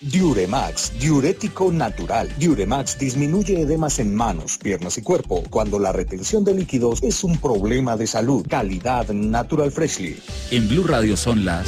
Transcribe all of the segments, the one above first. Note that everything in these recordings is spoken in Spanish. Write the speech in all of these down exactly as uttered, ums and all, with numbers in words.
Diuremax, diurético natural. Diuremax disminuye edemas en manos, piernas y cuerpo cuando la retención de líquidos es un problema de salud. Calidad Natural Freshly. En Blue Radio son las...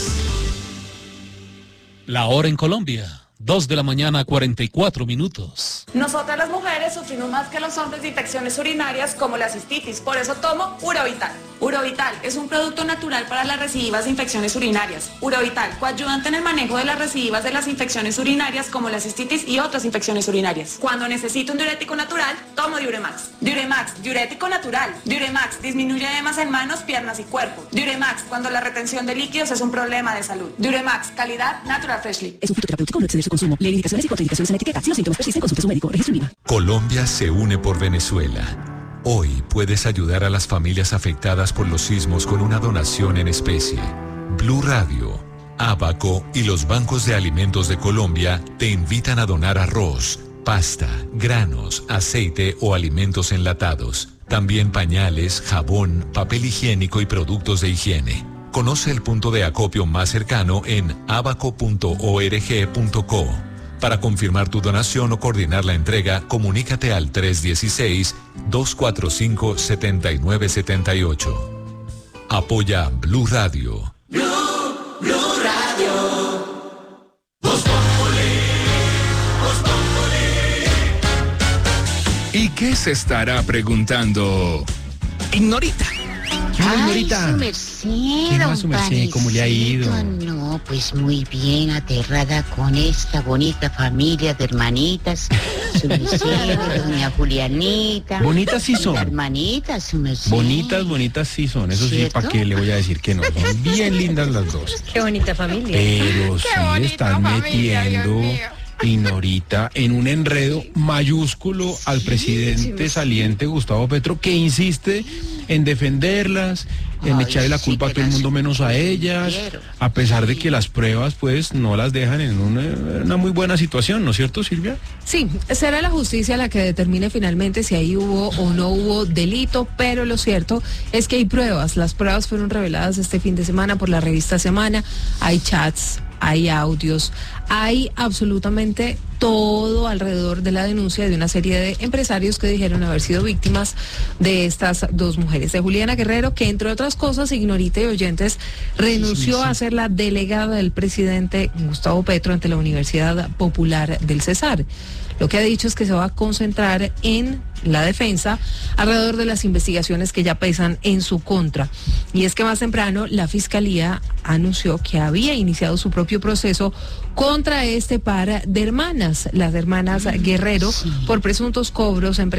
La hora en Colombia. Dos de la mañana, cuarenta y cuatro minutos. Nosotras las mujeres sufrimos más que los hombres de infecciones urinarias como la cistitis, por eso tomo Urovital. Urovital es un producto natural para las recidivas de infecciones urinarias. Urovital, coayudante en el manejo de las recidivas de las infecciones urinarias como la cistitis y otras infecciones urinarias. Cuando necesito un diurético natural, tomo Diuremax. Diuremax, diurético natural. Diuremax disminuye edemas en manos, piernas y cuerpo. Diuremax, cuando la retención de líquidos es un problema de salud. Diuremax, calidad Natural Freshly. Es un fruto terapéutico, no exceder su consumo. Leer indicaciones y contraindicaciones en la etiqueta. Si los síntomas persisten, consulte a su médico. Registro INVIMA. Colombia se une por Venezuela. Hoy puedes ayudar a las familias afectadas por los sismos con una donación en especie. Blue Radio, Abaco y los bancos de alimentos de Colombia te invitan a donar arroz, pasta, granos, aceite o alimentos enlatados. También pañales, jabón, papel higiénico y productos de higiene. Conoce el punto de acopio más cercano en abaco punto org punto co. Para confirmar tu donación o coordinar la entrega, comunícate al tres uno seis, dos cuatro cinco, siete nueve siete ocho. Apoya Blue Radio. Blue, Blue Radio. Voz Populi, Voz Populi. ¿Y qué se estará preguntando Ignorita? Ay, su merced, don su merced? ¿Cómo le ha ido? No, pues muy bien, aterrada con esta bonita familia de hermanitas. Su merced, doña Julianita. Bonitas sí son. Hermanitas, su merced. Bonitas, bonitas sí son. Eso sí, ¿para qué le voy a decir que no? Son bien lindas las dos. Qué bonita familia. Pero sí están metiendo, Ignorita, en un enredo mayúsculo al presidente saliente Gustavo Petro, que insiste en defenderlas, en Ay, echarle la sí, culpa a que todo el las mundo menos a ellas, quiero. a pesar de Sí. que las pruebas pues no las dejan en una, una muy buena situación, ¿no es cierto, Silvia? Sí, será la justicia la que determine finalmente si ahí hubo o no hubo delito, pero lo cierto es que hay pruebas. Las pruebas fueron reveladas este fin de semana por la revista Semana. Hay chats, hay audios, hay absolutamente todo alrededor de la denuncia de una serie de empresarios que dijeron haber sido víctimas de estas dos mujeres. De Juliana Guerrero, que entre otras cosas, Ignorita y oyentes, renunció Sí, sí, sí. a ser la delegada del presidente Gustavo Petro ante la Universidad Popular del Cesar. Lo que ha dicho es que se va a concentrar en la defensa alrededor de las investigaciones que ya pesan en su contra. Y es que más temprano la Fiscalía anunció que había iniciado su propio proceso contra este par de hermanas, las hermanas Guerrero, por presuntos cobros en